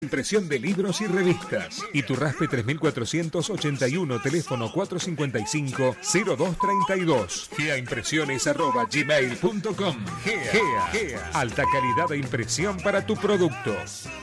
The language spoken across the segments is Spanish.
Impresión de libros y revistas. Iturraspe 3481, teléfono 455-0232. geaimpresiones@gmail.com. Gea. Alta calidad de impresión para tu producto.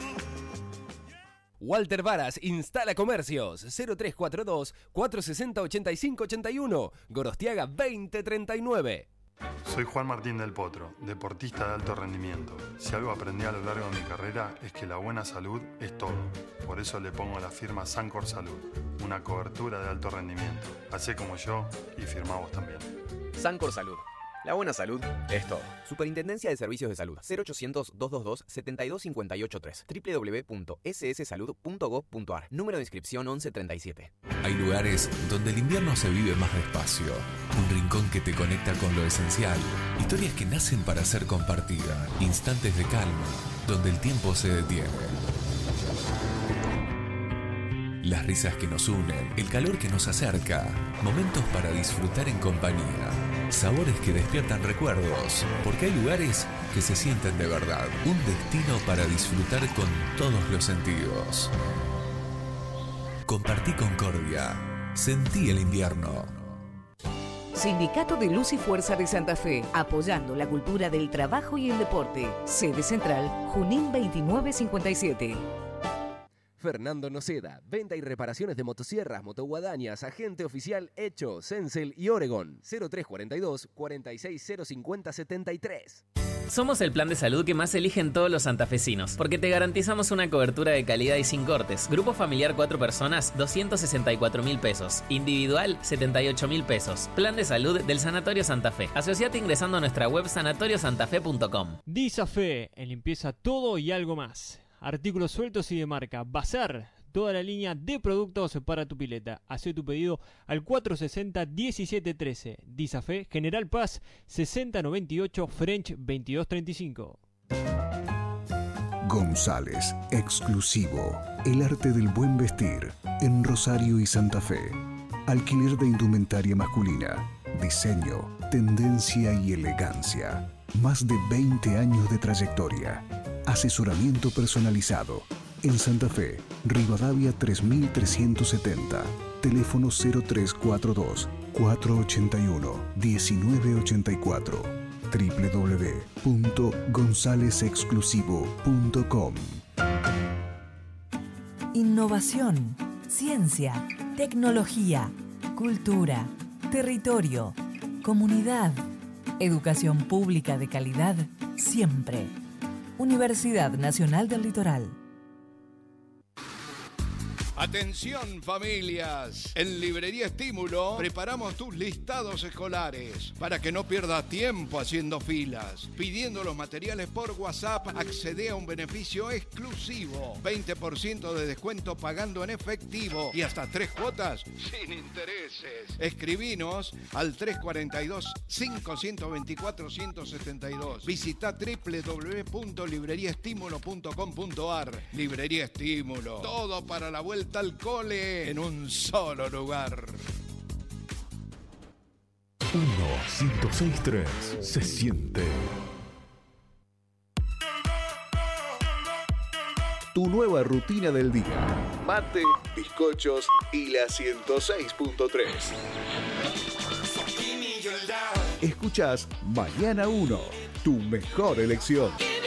Walter Varas instala comercios 0342 460 8581 Gorostiaga 2039. Soy Juan Martín del Potro, deportista de alto rendimiento. Si algo aprendí a lo largo de mi carrera es que la buena salud es todo. Por eso le pongo la firma Sancor Salud, una cobertura de alto rendimiento. Hacé como yo y firmá vos también. Sancor Salud. La buena salud es todo. Superintendencia de Servicios de Salud. 0800-222-72583. www.sssalud.gov.ar. Número de inscripción 1137. Hay lugares donde el invierno se vive más despacio. Un rincón que te conecta con lo esencial. Historias que nacen para ser compartidas. Instantes de calma, donde el tiempo se detiene. Las risas que nos unen, el calor que nos acerca, momentos para disfrutar en compañía, sabores que despiertan recuerdos, porque hay lugares que se sienten de verdad, un destino para disfrutar con todos los sentidos. Compartí Concordia, sentí el invierno. Sindicato de Luz y Fuerza de Santa Fe, apoyando la cultura del trabajo y el deporte. Sede central, Junín 2957. Fernando Noceda, venta y reparaciones de motosierras, motoguadañas, agente oficial Hecho, Sensel y Oregon. 0342 46050 73. Somos el plan de salud que más eligen todos los santafesinos, porque te garantizamos una cobertura de calidad y sin cortes. Grupo familiar 4 personas, 264.000 pesos. Individual, 78.000 pesos. Plan de salud del Sanatorio Santa Fe. Asociate ingresando a nuestra web sanatoriosantafe.com. Disafe, en limpieza todo y algo más. Artículos sueltos y de marca. Bazar, toda la línea de productos para tu pileta. Hacé tu pedido al 460-1713. Disafe, General Paz 6098, French 2235. González, exclusivo. El arte del buen vestir. En Rosario y Santa Fe. Alquiler de indumentaria masculina. Diseño, tendencia y elegancia. Más de 20 años de trayectoria. Asesoramiento personalizado. En Santa Fe, Rivadavia 3370. Teléfono 0342 481 1984. www.gonzalezexclusivo.com. Innovación, ciencia, tecnología, cultura, territorio, comunidad, educación pública de calidad siempre. Universidad Nacional del Litoral. Atención familias, en Librería Estímulo preparamos tus listados escolares para que no pierdas tiempo haciendo filas. Pidiendo los materiales por WhatsApp, accede a un beneficio exclusivo, 20% de descuento pagando en efectivo y hasta 3 cuotas sin intereses. Escribinos al 342-524-172. Visita www.libreriaestimulo.com.ar. Librería Estímulo, todo para la vuelta al cole en un solo lugar. 106.3 se siente. Tu nueva rutina del día. Mate, bizcochos y la 106.3. Escuchás Mañana 1, tu mejor elección.